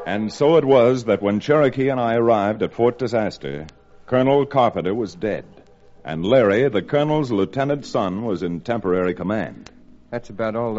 And so it was that when Cherokee and I arrived at Fort Disaster, Colonel Carpenter was dead, and Larry, the colonel's lieutenant son, was in temporary command. That's about all